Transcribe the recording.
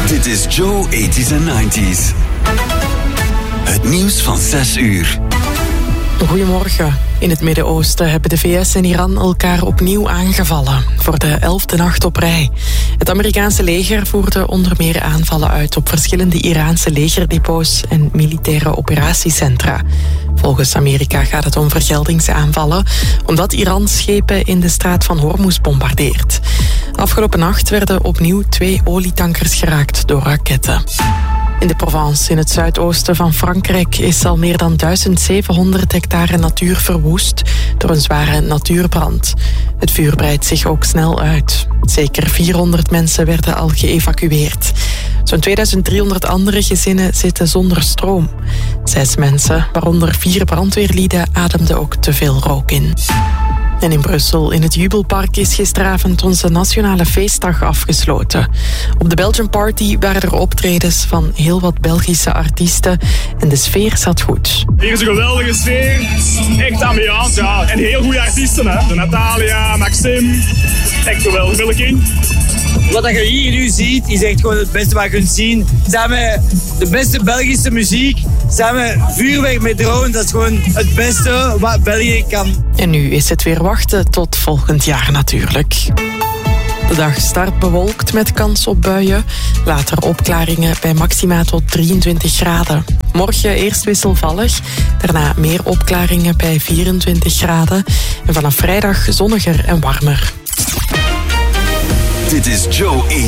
Dit is Joe 80s en 90s. Het nieuws van 6 uur. Goedemorgen. In het Midden-Oosten hebben de VS en Iran elkaar opnieuw aangevallen. Voor de 11e nacht op rij. Het Amerikaanse leger voerde onder meer aanvallen uit op verschillende Iraanse legerdepots en militaire operatiecentra. Volgens Amerika gaat het om vergeldingsaanvallen, omdat Iran schepen in de straat van Hormuz bombardeert. Afgelopen nacht werden opnieuw 2 olietankers geraakt door raketten. In de Provence, in het zuidoosten van Frankrijk, is al meer dan 1700 hectare natuur verwoest door een zware natuurbrand. Het vuur breidt zich ook snel uit. Zeker 400 mensen werden al geëvacueerd. Zo'n 2300 andere gezinnen zitten zonder stroom. 6 mensen, waaronder 4 brandweerlieden, ademden ook te veel rook in. En in Brussel, in het Jubelpark, is gisteravond onze nationale feestdag afgesloten. Op de Belgian Party waren er optredens van heel wat Belgische artiesten en de sfeer zat goed. Hier is een geweldige sfeer, echt ambiance, ja. En heel goede artiesten, hè. De Natalia, Maxime, echt geweldig, Billiking. Wat je hier nu ziet, is echt gewoon het beste wat je kunt zien. Samen de beste Belgische muziek, samen vuurwerk met drones, dat is gewoon het beste wat België kan. En nu is het weer wachten tot volgend jaar natuurlijk. De dag start bewolkt met kans op buien. Later opklaringen bij maxima tot 23 graden. Morgen eerst wisselvallig, daarna meer opklaringen bij 24 graden. En vanaf vrijdag zonniger en warmer. Dit is Joe 80s